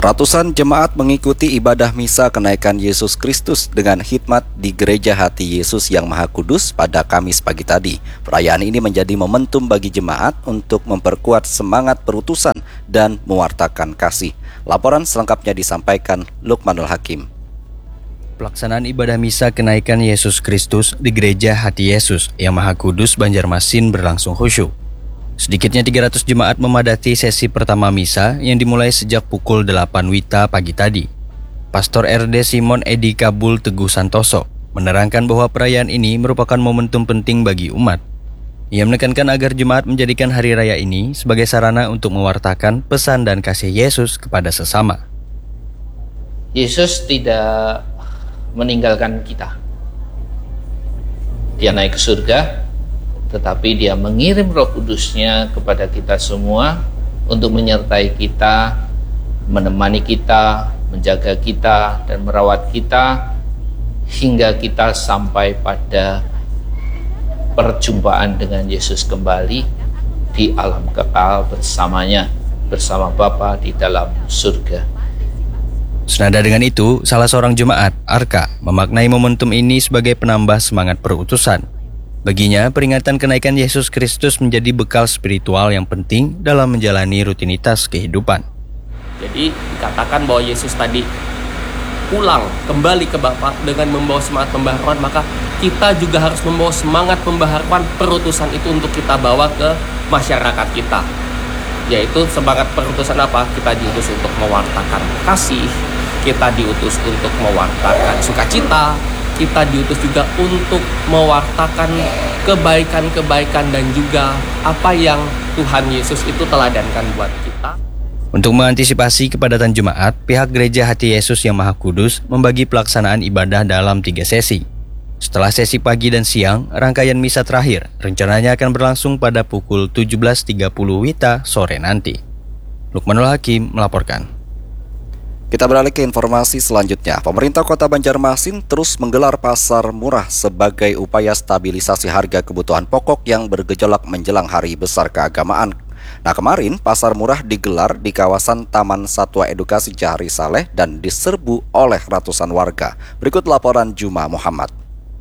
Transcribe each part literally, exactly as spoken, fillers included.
Ratusan jemaat mengikuti ibadah misa kenaikan Yesus Kristus dengan khidmat di Gereja Hati Yesus yang Maha Kudus pada Kamis pagi tadi. Perayaan ini menjadi momentum bagi jemaat untuk memperkuat semangat perutusan dan mewartakan kasih. Laporan selengkapnya disampaikan Lukmanul Hakim. Pelaksanaan ibadah misa kenaikan Yesus Kristus di Gereja Hati Yesus yang Maha Kudus Banjarmasin berlangsung khusyuk. Sedikitnya tiga ratus jemaat memadati sesi pertama misa yang dimulai sejak pukul delapan wita pagi tadi. Pastor R D Simon Edi Kabul Teguh Santoso menerangkan bahwa perayaan ini merupakan momentum penting bagi umat. Ia menekankan agar jemaat menjadikan hari raya ini sebagai sarana untuk mewartakan pesan dan kasih Yesus kepada sesama. Yesus tidak meninggalkan kita. Dia naik ke surga, tetapi dia mengirim Roh Kudus-Nya kepada kita semua untuk menyertai kita, menemani kita, menjaga kita, dan merawat kita hingga kita sampai pada perjumpaan dengan Yesus kembali di alam kekal bersamanya, bersama Bapa di dalam surga. Senada dengan itu, salah seorang jemaat, Arka, memaknai momentum ini sebagai penambah semangat perutusan. Baginya, peringatan kenaikan Yesus Kristus menjadi bekal spiritual yang penting dalam menjalani rutinitas kehidupan. Jadi dikatakan bahwa Yesus tadi pulang kembali ke Bapa dengan membawa semangat pembaharuan, maka kita juga harus membawa semangat pembaharuan perutusan itu untuk kita bawa ke masyarakat kita. Yaitu semangat perutusan apa? Kita diutus untuk mewartakan kasih, kita diutus untuk mewartakan sukacita, kita diutus juga untuk mewartakan kebaikan-kebaikan dan juga apa yang Tuhan Yesus itu teladankan buat kita. Untuk mengantisipasi kepadatan jemaat, pihak Gereja Hati Yesus yang Maha Kudus membagi pelaksanaan ibadah dalam tiga sesi. Setelah sesi pagi dan siang, rangkaian misa terakhir rencananya akan berlangsung pada pukul tujuh belas tiga puluh wita sore nanti. Lukmanul Hakim melaporkan. Kita beralih ke informasi selanjutnya. Pemerintah Kota Banjarmasin terus menggelar pasar murah sebagai upaya stabilisasi harga kebutuhan pokok yang bergejolak menjelang Hari Besar Keagamaan. Nah, kemarin pasar murah digelar di kawasan Taman Satwa Edukasi Jahari Saleh dan diserbu oleh ratusan warga. Berikut laporan Juma Muhammad.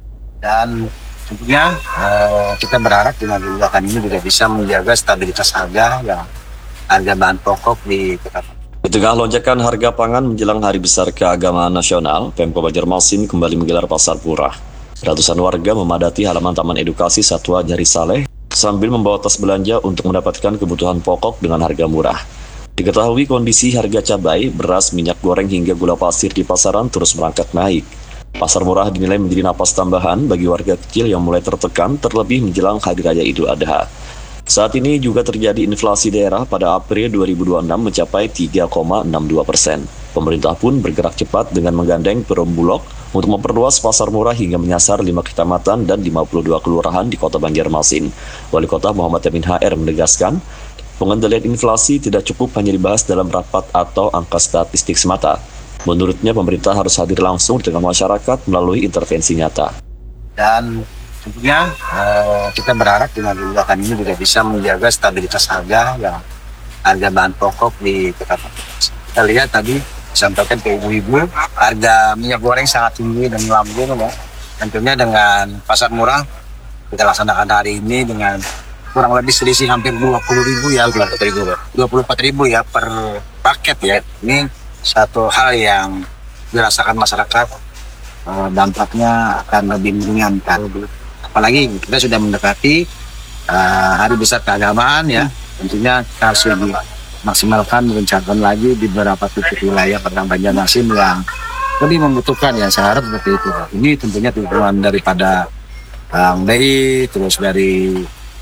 Dan tentunya eh, kita berharap dengan kebijakan ini juga bisa menjaga stabilitas harga yang harga bahan pokok di Kota. Di tengah lonjakan harga pangan menjelang Hari Besar Keagamaan Nasional, Pemkab Banjarmasin kembali menggelar pasar murah. Ratusan warga memadati halaman Taman Edukasi Satwa Jahari Saleh sambil membawa tas belanja untuk mendapatkan kebutuhan pokok dengan harga murah. Diketahui kondisi harga cabai, beras, minyak goreng hingga gula pasir di pasaran terus merangkak naik. Pasar murah dinilai menjadi napas tambahan bagi warga kecil yang mulai tertekan terlebih menjelang Hari Raya Idul Adha. Saat ini juga terjadi inflasi daerah pada April dua ribu dua puluh enam mencapai tiga koma enam dua persen. Pemerintah pun bergerak cepat dengan menggandeng Perum Bulog untuk memperluas pasar murah hingga menyasar lima kecamatan dan lima puluh dua kelurahan di Kota Banjarmasin. Wali Kota Muhammad Yamin H R menegaskan, pengendalian inflasi tidak cukup hanya dibahas dalam rapat atau angka statistik semata. Menurutnya, pemerintah harus hadir langsung di tengah masyarakat melalui intervensi nyata. Dan tentunya eh, kita berharap dengan kebijakan ini juga bisa menjaga stabilitas harga yang harga bahan pokok di Kota. Kita lihat tadi disampaikan ke ibu-ibu harga minyak goreng sangat tinggi dan melambung ya. Tentunya dengan pasar murah kita laksanakan hari ini dengan kurang lebih selisih hampir dua puluh ribu ya, dua puluh empat ribu ya per paket ya. Ini satu hal yang dirasakan masyarakat, eh, dampaknya akan lebih meringankan. Apalagi kita sudah mendekati uh, Hari Besar Keagamaan ya, tentunya kita harus lebih maksimalkan merencanakan lagi di beberapa titik wilayah Kota Banjarmasin yang lebih membutuhkan ya, saya harap seperti itu. Ini tentunya dukungan daripada uh, B I, terus dari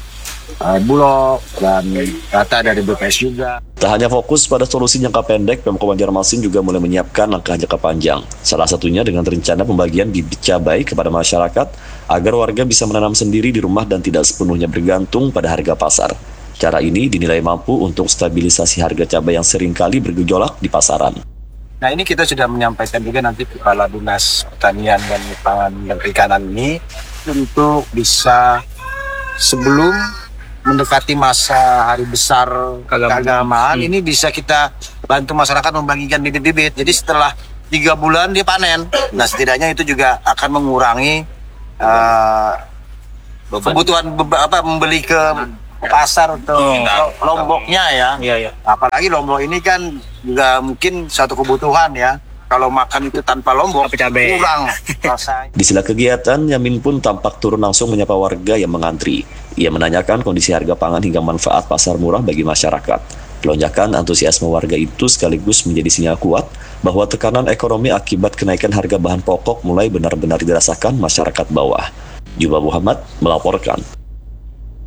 uh, Bulog dan data dari B P S juga. Tak hanya fokus pada solusi jangka pendek, Pemkab Banjarmasin juga mulai menyiapkan langkah jangka panjang. Salah satunya dengan rencana pembagian bibit cabai kepada masyarakat agar warga bisa menanam sendiri di rumah dan tidak sepenuhnya bergantung pada harga pasar. Cara ini dinilai mampu untuk stabilisasi harga cabai yang seringkali bergejolak di pasaran. Nah, ini kita sudah menyampaikan juga nanti Kepala Dinas Pertanian dan Pangan dan Perikanan ini untuk bisa sebelum mendekati masa hari besar keagamaan, ini bisa kita bantu masyarakat membagikan bibit-bibit. Jadi setelah tiga bulan dia panen. Nah setidaknya itu juga akan mengurangi uh, kebutuhan beba- apa membeli ke pasar untuk lo- lomboknya ya. Iya, iya. Apalagi lombok ini kan juga mungkin satu kebutuhan ya. Kalau makan itu tanpa lombok Cabai. kurang rasanya. Di sela kegiatan, Yamin pun tampak turun langsung menyapa warga yang mengantri. Ia menanyakan kondisi harga pangan hingga manfaat pasar murah bagi masyarakat. Lonjakan antusiasme warga itu sekaligus menjadi sinyal kuat bahwa tekanan ekonomi akibat kenaikan harga bahan pokok mulai benar-benar dirasakan masyarakat bawah. Juba Muhammad melaporkan.